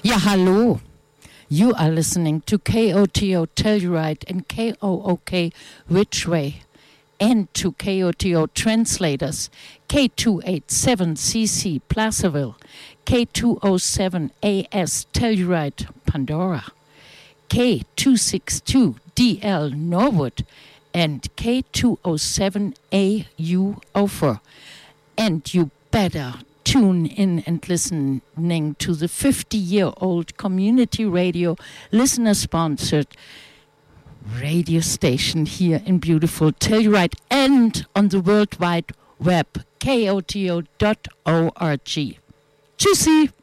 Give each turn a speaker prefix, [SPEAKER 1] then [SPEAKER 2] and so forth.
[SPEAKER 1] Ja, hallo. You are listening to KOTO Telluride and KOOK Ridgeway, and to KOTO translators K287CC Placerville, K207AS Telluride Pandora, K262DL Norwood, and K207AU Ophir. And you better tune in and listening to the 50-year-old community radio listener-sponsored radio station here in beautiful Telluride and on the World Wide Web, koto.org. Tschüssi!